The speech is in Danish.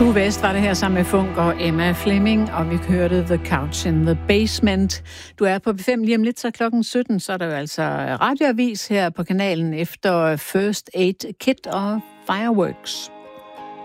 True West var det her sammen med Funk og Emma Fleming, og vi hørte The Couch in the Basement. Du er på B5 lige om lidt, så klokken 17, så er der jo altså radioavis her på kanalen efter First Aid Kit og Fireworks.